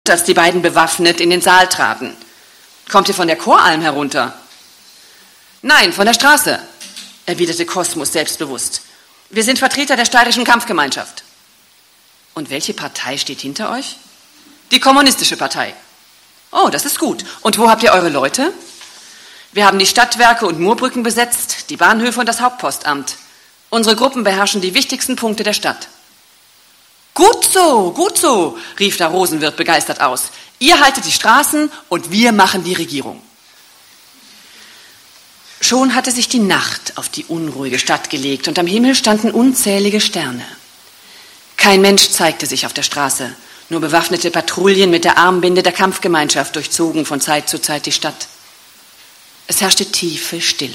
als die beiden bewaffnet in den Saal traten. Kommt ihr von der Choralm herunter? Nein, von der Straße, erwiderte Kosmus selbstbewusst. Wir sind Vertreter der steirischen Kampfgemeinschaft. Und welche Partei steht hinter euch? Die Kommunistische Partei. Oh, das ist gut. Und wo habt ihr eure Leute? Wir haben die Stadtwerke und Murbrücken besetzt, die Bahnhöfe und das Hauptpostamt. Unsere Gruppen beherrschen die wichtigsten Punkte der Stadt. Gut so, rief der Rosenwirt begeistert aus. Ihr haltet die Straßen und wir machen die Regierung. Schon hatte sich die Nacht auf die unruhige Stadt gelegt und am Himmel standen unzählige Sterne. Kein Mensch zeigte sich auf der Straße, nur bewaffnete Patrouillen mit der Armbinde der Kampfgemeinschaft durchzogen von Zeit zu Zeit die Stadt. Es herrschte tiefe Stille.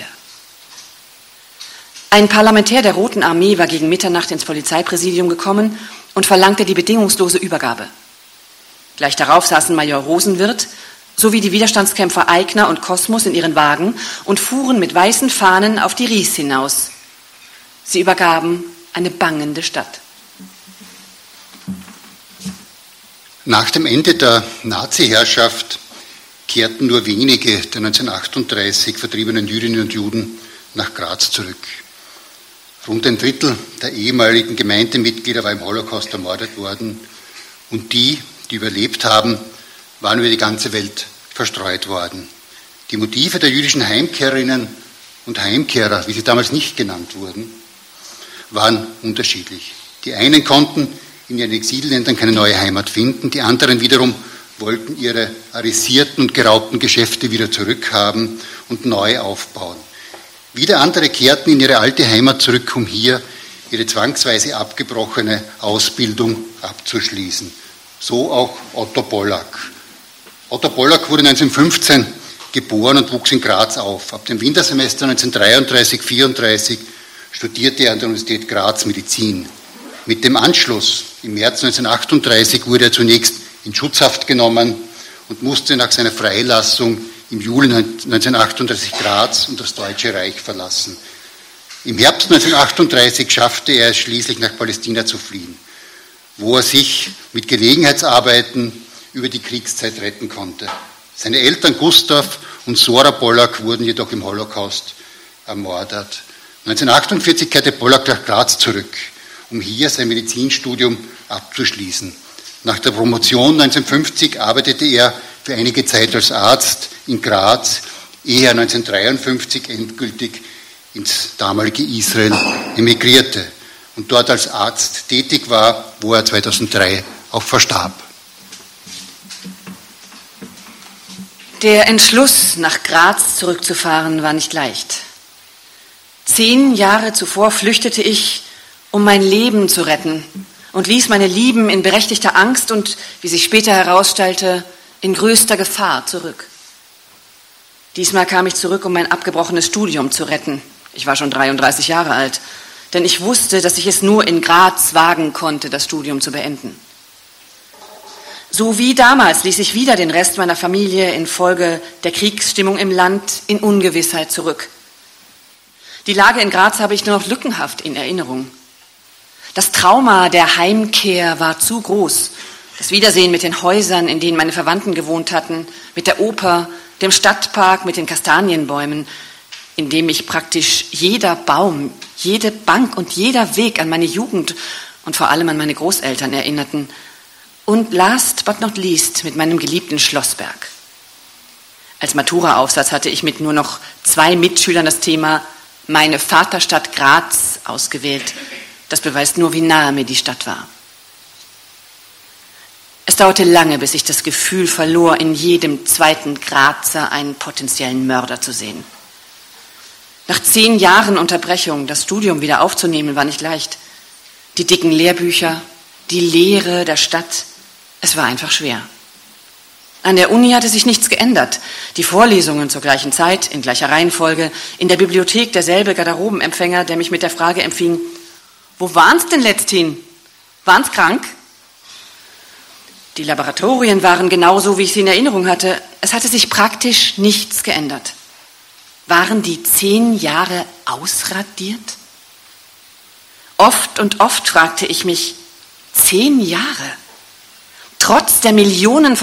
Ein Parlamentär der Roten Armee war gegen Mitternacht ins Polizeipräsidium gekommen und verlangte die bedingungslose Übergabe. Gleich darauf saßen Major Rosenwirt sowie die Widerstandskämpfer Aigner und Kosmus in ihren Wagen und fuhren mit weißen Fahnen auf die Ries hinaus. Sie übergaben eine bangende Stadt. Nach dem Ende der Nazi-Herrschaft kehrten nur wenige der 1938 vertriebenen Jüdinnen und Juden nach Graz zurück. Rund ein Drittel der ehemaligen Gemeindemitglieder war im Holocaust ermordet worden und die überlebt haben, waren über die ganze Welt verstreut worden. Die Motive der jüdischen Heimkehrerinnen und Heimkehrer, wie sie damals nicht genannt wurden, waren unterschiedlich. Die einen konnten in ihren Exilländern keine neue Heimat finden, die anderen wiederum wollten ihre arisierten und geraubten Geschäfte wieder zurückhaben und neu aufbauen. Wieder andere kehrten in ihre alte Heimat zurück, um hier ihre zwangsweise abgebrochene Ausbildung abzuschließen. So auch Otto Pollack. Otto Pollack wurde 1915 geboren und wuchs in Graz auf. Ab dem Wintersemester 1933/34 studierte er an der Universität Graz Medizin. Mit dem Anschluss im März 1938 wurde er zunächst in Schutzhaft genommen und musste nach seiner Freilassung im Juli 1938 Graz und das Deutsche Reich verlassen. Im Herbst 1938 schaffte er es schließlich nach Palästina zu fliehen, wo er sich mit Gelegenheitsarbeiten über die Kriegszeit retten konnte. Seine Eltern Gustav und Sora Pollack wurden jedoch im Holocaust ermordet. 1948 kehrte Pollack nach Graz zurück, um hier sein Medizinstudium abzuschließen. Nach der Promotion 1950 arbeitete er für einige Zeit als Arzt in Graz, ehe er 1953 endgültig ins damalige Israel emigrierte und dort als Arzt tätig war, wo er 2003 auch verstarb. Der Entschluss, nach Graz zurückzufahren, war nicht leicht. 10 Jahre zuvor flüchtete ich, um mein Leben zu retten und ließ meine Lieben in berechtigter Angst und, wie sich später herausstellte, in größter Gefahr zurück. Diesmal kam ich zurück, um mein abgebrochenes Studium zu retten. Ich war schon 33 Jahre alt, denn ich wusste, dass ich es nur in Graz wagen konnte, das Studium zu beenden. So wie damals ließ ich wieder den Rest meiner Familie infolge der Kriegsstimmung im Land in Ungewissheit zurück. Die Lage in Graz habe ich nur noch lückenhaft in Erinnerung. Das Trauma der Heimkehr war zu groß. Das Wiedersehen mit den Häusern, in denen meine Verwandten gewohnt hatten, mit der Oper, dem Stadtpark mit den Kastanienbäumen, in dem mich praktisch jeder Baum, jede Bank und jeder Weg an meine Jugend und vor allem an meine Großeltern erinnerten. Und last but not least mit meinem geliebten Schlossberg. Als Matura-Aufsatz hatte ich mit nur noch 2 Mitschülern das Thema Meine Vaterstadt Graz ausgewählt. Das beweist nur, wie nahe mir die Stadt war. Es dauerte lange, bis ich das Gefühl verlor, in jedem zweiten Grazer einen potenziellen Mörder zu sehen. Nach 10 Jahren Unterbrechung das Studium wieder aufzunehmen, war nicht leicht. Die dicken Lehrbücher, die Leere der Stadt, es war einfach schwer. An der Uni hatte sich nichts geändert. Die Vorlesungen zur gleichen Zeit, in gleicher Reihenfolge, in der Bibliothek derselbe Garderobenempfänger, der mich mit der Frage empfing, wo waren's denn letzthin? Waren's krank? Die Laboratorien waren genauso, wie ich sie in Erinnerung hatte. Es hatte sich praktisch nichts geändert. Waren die 10 Jahre ausradiert? Oft und oft fragte ich mich, 10 Jahre? Trotz der Millionen von